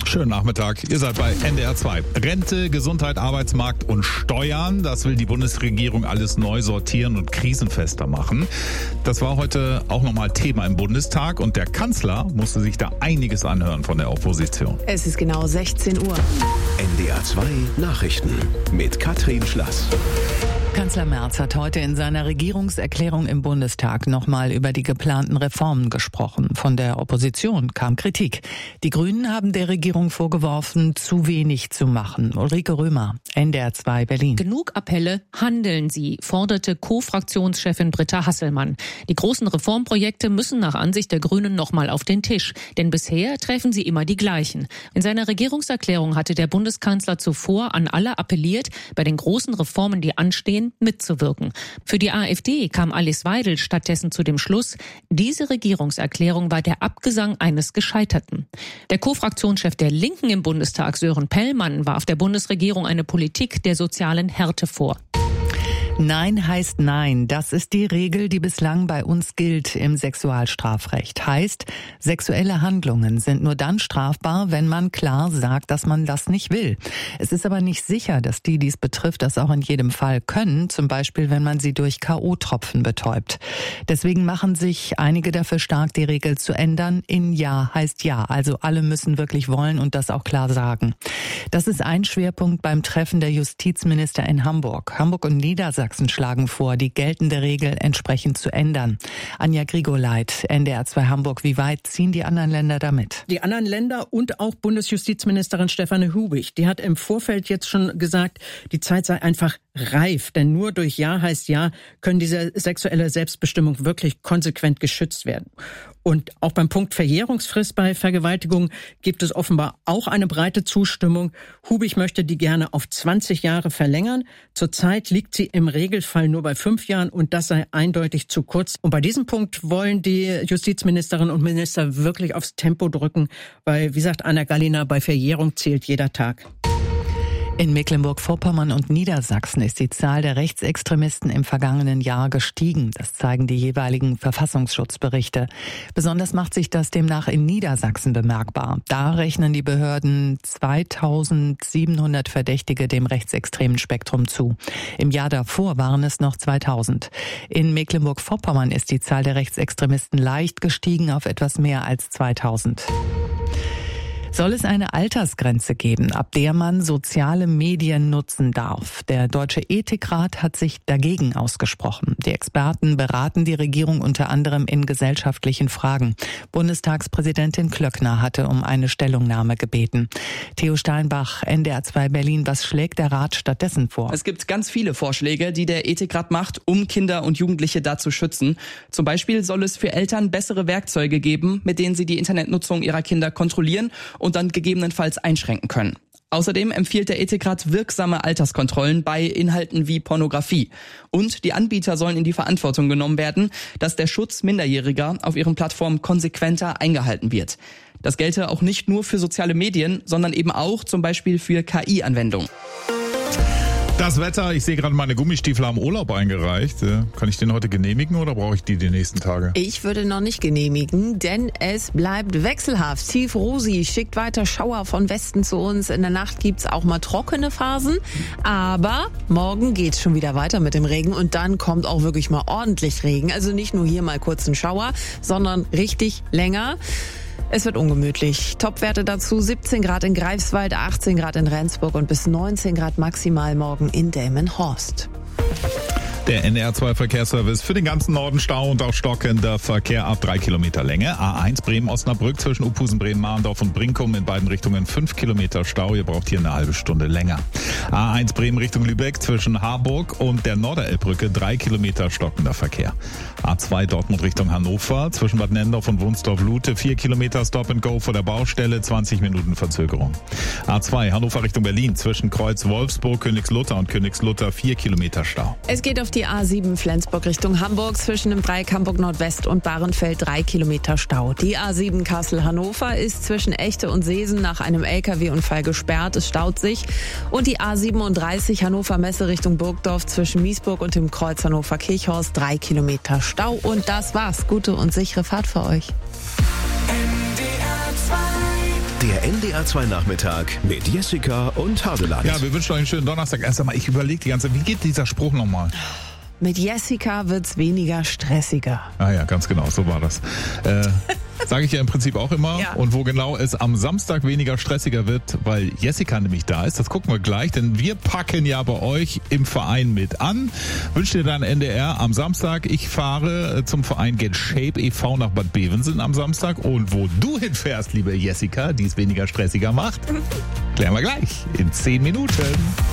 Schönen Nachmittag, ihr seid bei NDR 2. Rente, Gesundheit, Arbeitsmarkt und Steuern, das will die Bundesregierung alles neu sortieren und krisenfester machen. Das war heute auch nochmal Thema im Bundestag und der Kanzler musste sich da einiges anhören von der Opposition. Es ist genau 16 Uhr. NDR 2 Nachrichten mit Katrin Schlass. Kanzler Merz hat heute in seiner Regierungserklärung im Bundestag nochmal über die geplanten Reformen gesprochen. Von der Opposition kam Kritik. Die Grünen haben der Regierung vorgeworfen, zu wenig zu machen. Ulrike Römer, NDR 2 Berlin. Genug Appelle, handeln Sie, forderte Co-Fraktionschefin Britta Hasselmann. Die großen Reformprojekte müssen nach Ansicht der Grünen nochmal auf den Tisch. Denn bisher treffen sie immer die gleichen. In seiner Regierungserklärung hatte der Bundeskanzler zuvor an alle appelliert, bei den großen Reformen, die anstehen, mitzuwirken. Für die AfD kam Alice Weidel stattdessen zu dem Schluss, diese Regierungserklärung war der Abgesang eines Gescheiterten. Der Co-Fraktionschef der Linken im Bundestag, Sören Pellmann, warf der Bundesregierung eine Politik der sozialen Härte vor. Nein heißt Nein. Das ist die Regel, die bislang bei uns gilt im Sexualstrafrecht. Heißt, sexuelle Handlungen sind nur dann strafbar, wenn man klar sagt, dass man das nicht will. Es ist aber nicht sicher, dass die dies betrifft, das auch in jedem Fall können. Zum Beispiel, wenn man sie durch K.O.-Tropfen betäubt. Deswegen machen sich einige dafür stark, die Regel zu ändern. In Ja heißt Ja. Also alle müssen wirklich wollen und das auch klar sagen. Das ist ein Schwerpunkt beim Treffen der Justizminister in Hamburg. Hamburg und Niedersachsen schlagen vor, die geltende Regel entsprechend zu ändern. Anja Grigoleit, NDR 2 Hamburg. Wie weit ziehen die anderen Länder damit? Die anderen Länder und auch Bundesjustizministerin Stefanie Hubig, die hat im Vorfeld jetzt schon gesagt, die Zeit sei einfach reif. Denn nur durch Ja heißt Ja können diese sexuelle Selbstbestimmung wirklich konsequent geschützt werden. Und auch beim Punkt Verjährungsfrist bei Vergewaltigung gibt es offenbar auch eine breite Zustimmung. Hubig möchte die gerne auf 20 Jahre verlängern. Zurzeit liegt sie im Regelfall nur bei 5 Jahren und das sei eindeutig zu kurz. Und bei diesem Punkt wollen die Justizministerinnen und Minister wirklich aufs Tempo drücken, weil, wie sagt Anna Gallina, bei Verjährung zählt jeder Tag. In Mecklenburg-Vorpommern und Niedersachsen ist die Zahl der Rechtsextremisten im vergangenen Jahr gestiegen. Das zeigen die jeweiligen Verfassungsschutzberichte. Besonders macht sich das demnach in Niedersachsen bemerkbar. Da rechnen die Behörden 2700 Verdächtige dem rechtsextremen Spektrum zu. Im Jahr davor waren es noch 2000. In Mecklenburg-Vorpommern ist die Zahl der Rechtsextremisten leicht gestiegen auf etwas mehr als 2000. Soll es eine Altersgrenze geben, ab der man soziale Medien nutzen darf? Der Deutsche Ethikrat hat sich dagegen ausgesprochen. Die Experten beraten die Regierung unter anderem in gesellschaftlichen Fragen. Bundestagspräsidentin Klöckner hatte um eine Stellungnahme gebeten. Theo Steinbach, NDR 2 Berlin, was schlägt der Rat stattdessen vor? Es gibt ganz viele Vorschläge, die der Ethikrat macht, um Kinder und Jugendliche da zu schützen. Zum Beispiel soll es für Eltern bessere Werkzeuge geben, mit denen sie die Internetnutzung ihrer Kinder kontrollieren und dann gegebenenfalls einschränken können. Außerdem empfiehlt der Ethikrat wirksame Alterskontrollen bei Inhalten wie Pornografie. Und die Anbieter sollen in die Verantwortung genommen werden, dass der Schutz Minderjähriger auf ihren Plattformen konsequenter eingehalten wird. Das gelte auch nicht nur für soziale Medien, sondern eben auch zum Beispiel für KI-Anwendungen. Das Wetter, ich sehe gerade, meine Gummistiefel haben Urlaub eingereicht. Kann ich den heute genehmigen oder brauche ich die nächsten Tage? Ich würde noch nicht genehmigen, denn es bleibt wechselhaft. Tief Rosi schickt weiter Schauer von Westen zu uns. In der Nacht gibt's auch mal trockene Phasen. Aber morgen geht's schon wieder weiter mit dem Regen und dann kommt auch wirklich mal ordentlich Regen. Also nicht nur hier mal kurz ein Schauer, sondern richtig länger. Es wird ungemütlich. Topwerte dazu 17 Grad in Greifswald, 18 Grad in Rendsburg und bis 19 Grad maximal morgen in Delmenhorst. Der NDR 2 Verkehrsservice für den ganzen Norden Stau und auch stockender Verkehr ab 3 Kilometer Länge. A1 Bremen-Osnabrück zwischen Uphusen, Bremen-Mahndorf und Brinkum in beiden Richtungen 5 Kilometer Stau. Ihr braucht hier eine halbe Stunde länger. A1 Bremen Richtung Lübeck zwischen Harburg und der Norderelbbrücke 3 Kilometer stockender Verkehr. A2 Dortmund Richtung Hannover zwischen Bad Nendorf und Wunsdorf-Lute 4 Kilometer Stop and Go vor der Baustelle, 20 Minuten Verzögerung. A2 Hannover Richtung Berlin zwischen Kreuz Wolfsburg, Königslutter und Königslutter 4 Kilometer Stau. Es geht auf die A7 Flensburg Richtung Hamburg zwischen dem Dreieck Hamburg Nordwest und Bahrenfeld 3 Kilometer Stau. Die A7 Kassel-Hannover ist zwischen Echte und Seesen nach einem LKW-Unfall gesperrt. Es staut sich. Und die A37 Hannover Messe Richtung Burgdorf zwischen Miesburg und dem Kreuz Hannover Kirchhorst 3 Kilometer Stau. Und das war's. Gute und sichere Fahrt für euch. Der NDR NDR2 Nachmittag mit Jessica und Hadeland. Ja, wir wünschen euch einen schönen Donnerstag. Erst einmal, ich überlege die ganze Zeit, wie geht dieser Spruch nochmal? Mit Jessica wird's weniger stressiger. Ah ja, ganz genau, so war das. Sage ich ja im Prinzip auch immer. Ja. Und wo genau es am Samstag weniger stressiger wird, weil Jessica nämlich da ist, das gucken wir gleich, denn wir packen ja bei euch im Verein mit an. Wünscht dir dann NDR am Samstag. Ich fahre zum Verein Get Shape e.V. nach Bad Bevensen am Samstag. Und wo du hinfährst, liebe Jessica, die es weniger stressiger macht, klären wir gleich in 10 Minuten.